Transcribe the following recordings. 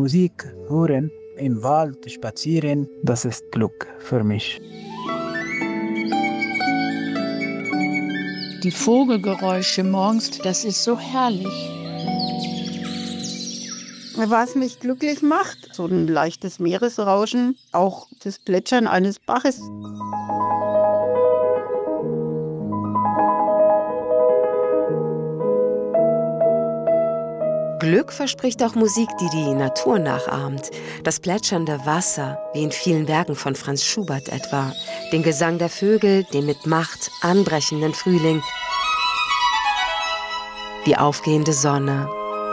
Musik hören, im Wald spazieren, das ist Glück für mich. Die Vogelgeräusche morgens, das ist so herrlich. Was mich glücklich macht, so ein leichtes Meeresrauschen, auch das Plätschern eines Baches. Glück verspricht auch Musik, die die Natur nachahmt. Das plätschernde Wasser, wie in vielen Werken von Franz Schubert etwa. Den Gesang der Vögel, den mit Macht anbrechenden Frühling. Die aufgehende Sonne.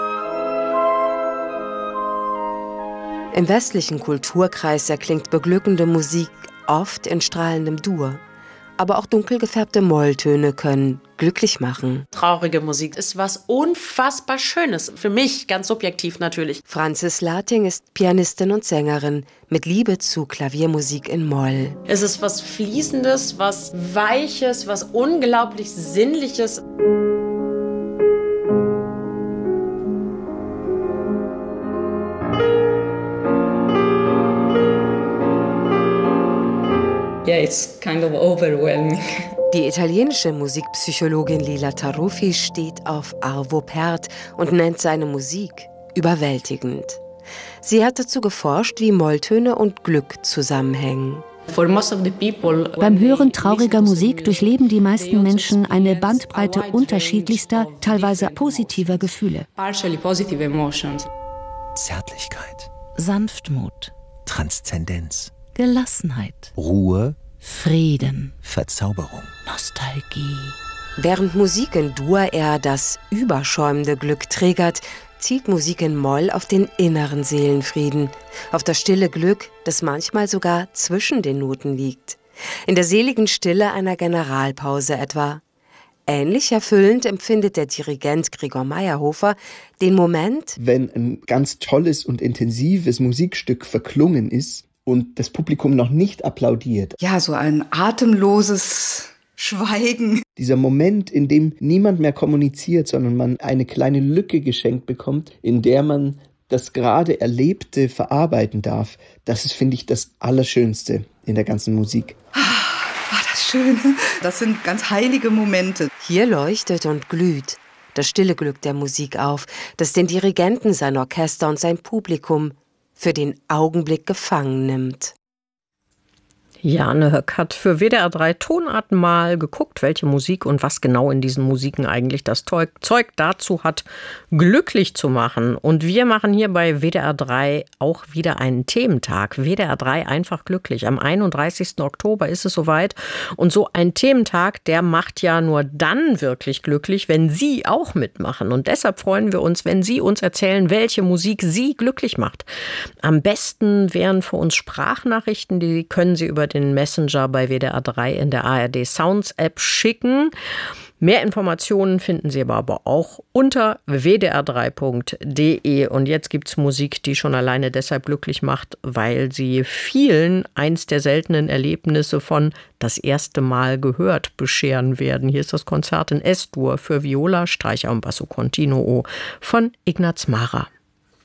Im westlichen Kulturkreis erklingt beglückende Musik oft in strahlendem Dur. Aber auch dunkel gefärbte Molltöne können glücklich machen. Traurige Musik ist was unfassbar Schönes. Für mich, ganz subjektiv natürlich. Franzis Lating ist Pianistin und Sängerin mit Liebe zu Klaviermusik in Moll. Es ist was Fließendes, was Weiches, was unglaublich Sinnliches. Yeah, it's kind of overwhelming. Die italienische Musikpsychologin Lila Taruffi steht auf Arvo Pärt und nennt seine Musik überwältigend. Sie hat dazu geforscht, wie Molltöne und Glück zusammenhängen. Beim Hören trauriger Musik durchleben die meisten Menschen eine Bandbreite unterschiedlichster, teilweise positiver Gefühle. Zärtlichkeit, Sanftmut, Transzendenz, Gelassenheit, Ruhe, Frieden, Verzauberung, Nostalgie. Während Musik in Dur eher das überschäumende Glück triggert, zielt Musik in Moll auf den inneren Seelenfrieden, auf das stille Glück, das manchmal sogar zwischen den Noten liegt. In der seligen Stille einer Generalpause etwa. Ähnlich erfüllend empfindet der Dirigent Gregor Meyerhofer den Moment, wenn ein ganz tolles und intensives Musikstück verklungen ist und das Publikum noch nicht applaudiert. Ja, so ein atemloses Schweigen. Dieser Moment, in dem niemand mehr kommuniziert, sondern man eine kleine Lücke geschenkt bekommt, in der man das gerade Erlebte verarbeiten darf, das ist, finde ich, das Allerschönste in der ganzen Musik. War das schön. Das sind ganz heilige Momente. Hier leuchtet und glüht das stille Glück der Musik auf, das den Dirigenten, sein Orchester und sein Publikum für den Augenblick gefangen nimmt. Jane Höck hat für WDR 3 Tonarten mal geguckt, welche Musik und was genau in diesen Musiken eigentlich das Zeug dazu hat, glücklich zu machen. Und wir machen hier bei WDR 3 auch wieder einen Thementag. WDR 3 einfach glücklich. Am 31. Oktober ist es soweit. Und so ein Thementag, der macht ja nur dann wirklich glücklich, wenn Sie auch mitmachen. Und deshalb freuen wir uns, wenn Sie uns erzählen, welche Musik Sie glücklich macht. Am besten wären für uns Sprachnachrichten, die können Sie über den Messenger bei WDR 3 in der ARD Sounds App schicken. Mehr Informationen finden Sie aber auch unter wdr3.de. Und jetzt gibt's Musik, die schon alleine deshalb glücklich macht, weil sie vielen eins der seltenen Erlebnisse von das erste Mal gehört bescheren werden. Hier ist das Konzert in S-Dur für Viola, Streicher und Basso Continuo von Ignaz Mahrer.